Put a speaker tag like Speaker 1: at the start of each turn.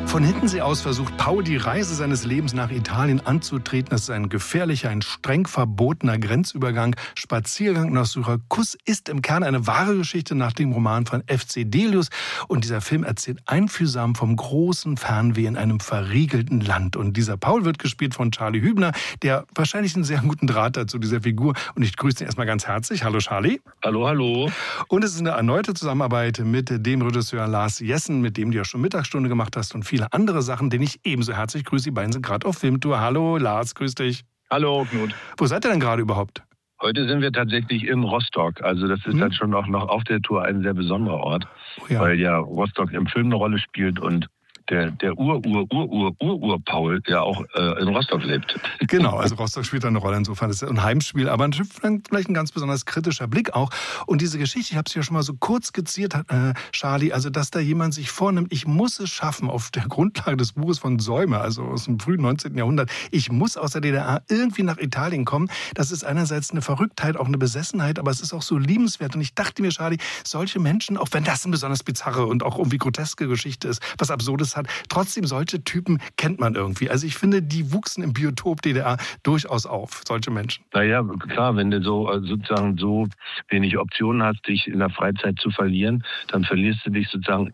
Speaker 1: Von Hiddensee aus versucht Paul, die Reise seines Lebens nach Italien anzutreten. Das ist ein gefährlicher, ein streng verbotener Grenzübergang. Spaziergang nach Syrakus ist im Kern eine wahre Geschichte nach dem Roman von F.C. Delius. Und dieser Film erzählt einfühlsam vom großen Fernweh in einem verriegelten Land. Und dieser Paul wird gespielt von Charlie Hübner, der wahrscheinlich einen sehr guten Draht hat zu dieser Figur. Und ich grüße ihn erstmal ganz herzlich. Hallo Charlie.
Speaker 2: Hallo, hallo.
Speaker 1: Und es ist eine erneute Zusammenarbeit mit dem Regisseur Lars Jessen, mit dem du ja schon Mittagsstunde gemacht hast und viele andere Sachen, den ich ebenso herzlich grüße. Die beiden sind gerade auf Filmtour. Hallo Lars, grüß dich.
Speaker 2: Hallo Knut.
Speaker 1: Wo seid ihr denn gerade überhaupt?
Speaker 2: Heute sind wir tatsächlich in Rostock. Also das ist dann schon auch noch auf der Tour ein sehr besonderer Ort, weil ja Rostock im Film eine Rolle spielt und der Ur-Paul ja auch in Rostock lebt.
Speaker 1: Genau, also Rostock spielt da eine Rolle, insofern ist es ein Heimspiel, aber vielleicht ein ganz besonders kritischer Blick auch. Und diese Geschichte, ich habe es ja schon mal so kurz skizziert, Charlie, also dass da jemand sich vornimmt, ich muss es schaffen, auf der Grundlage des Buches von Säume, also aus dem frühen 19. Jahrhundert, ich muss aus der DDR irgendwie nach Italien kommen. Das ist einerseits eine Verrücktheit, auch eine Besessenheit, aber es ist auch so liebenswert. Und ich dachte mir, Charlie, solche Menschen, auch wenn das eine besonders bizarre und auch irgendwie groteske Geschichte ist, was Absurdes hat, trotzdem solche Typen kennt man irgendwie. Also ich finde, die wuchsen im Biotop DDR durchaus auf, solche Menschen.
Speaker 2: Naja, klar, wenn du sozusagen so wenig Optionen hast, dich in der Freizeit zu verlieren, dann verlierst du dich sozusagen